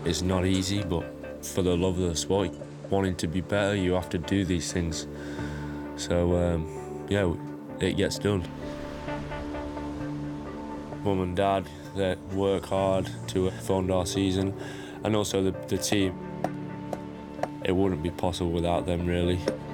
It's not easy, but for the love of the sport, wanting to be better, you have to do these things. So, yeah, it gets done. Mum and Dad, they work hard to fund our season, and also the team. It wouldn't be possible without them, really.